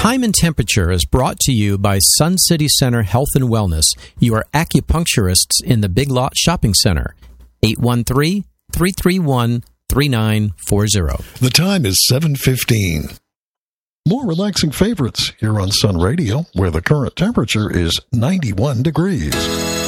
Time and Temperature is brought to you by Sun City Center Health and Wellness, your acupuncturists in the Big Lot Shopping Center. 813-331-3940. The time is 7:15. More relaxing favorites here on Sun Radio, where the current temperature is 91 degrees.